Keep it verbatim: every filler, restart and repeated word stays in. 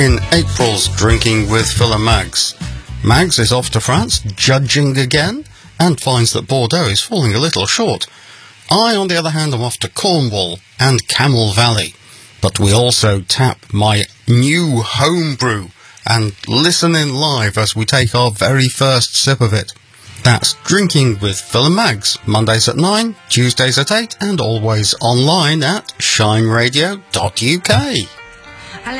In April's Drinking with Phil and Mags, Mags is off to France, judging again, and finds that Bordeaux is falling a little short. I, on the other hand, am off to Cornwall and Camel Valley. But we also tap my new homebrew and listen in live as we take our very first sip of it. That's Drinking with Phil and Mags, Mondays at nine, Tuesdays at eight, and always online at shine radio dot U K.